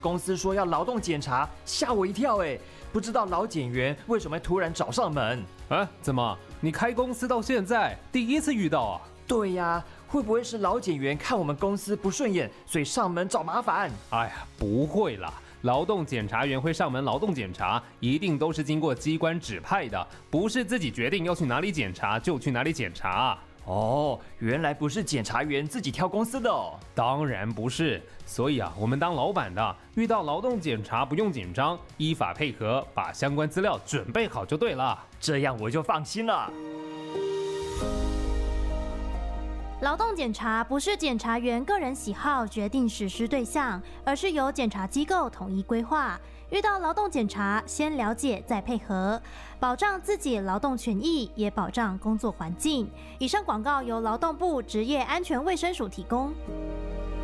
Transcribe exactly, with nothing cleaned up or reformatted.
公司说要劳动检查，吓我一跳哎！不知道劳检员为什么突然找上门？ 啊？怎么？你开公司到现在第一次遇到啊？ 对呀，会不会是劳检员看我们公司不顺眼，所以上门找麻烦？ 哎呀，不会啦！劳动检查员会上门劳动检查，一定都是经过机关指派的，不是自己决定要去哪里检查就去哪里检查。 哦，原来不是检察员自己挑公司的哦。 当然不是，所以啊，我们当老板的遇到劳动检查不用紧张，依法配合，把相关资料准备好就对了。 这样我就放心了。 劳动检查不是检察员个人喜好决定实施对象，而是由检察机构统一规划。遇到劳动检查，先了解再配合，保障自己劳动权益，也保障工作环境。以上广告由劳动部职业安全卫生署提供。